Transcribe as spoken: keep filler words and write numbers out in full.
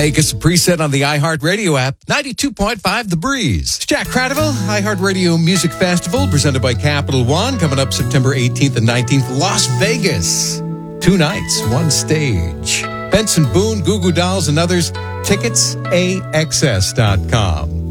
Make us a preset on the iHeartRadio app, ninety-two point five The Breeze. It's Jack Cradiville, iHeartRadio Music Festival, presented by Capital One, coming up September eighteenth and nineteenth, Las Vegas. Two nights, one stage. Benson Boone, Goo Goo Dolls, and others. Tickets, A X S dot com.